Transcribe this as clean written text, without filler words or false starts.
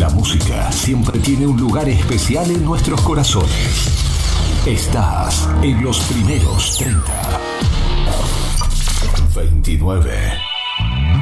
La música siempre tiene un lugar especial en nuestros corazones. Estás en los primeros 30. 29.